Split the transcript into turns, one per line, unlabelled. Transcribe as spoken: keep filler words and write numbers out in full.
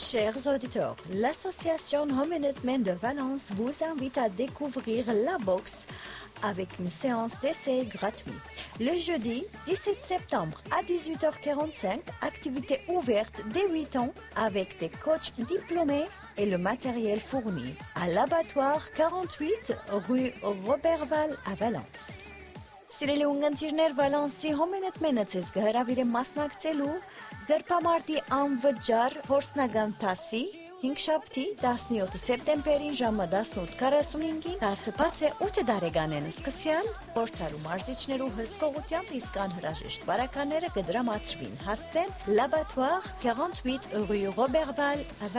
Chers auditeurs, l'association Homenetmen de Valence vous invite à découvrir la boxe avec une séance d'essai gratuite. Le jeudi dix-sept septembre à dix-huit heures quarante-cinq, activité ouverte dès huit ans avec des coachs diplômés et le matériel fourni à l'abattoir quarante-huit rue Roberval à Valence. Սիրելի ունգընտիրներ Վալանսի Homenetmen-ը ցեզ կհրավիրեմ մասնակցելու Գրպամարտի անվճար փորձնական դասի հինգշաբթի տասնյոթ սեպտեմբերին ժամը տասնութ քառասունհինգին դասը բաց է ութ տարեկանեն սկսյալ փորձարու մարզիչներու հսկողությամբ իսկ անհրաժեշտ բարականները կդրամացվին հասցեն Laboratoire quarante-huit rue Roberval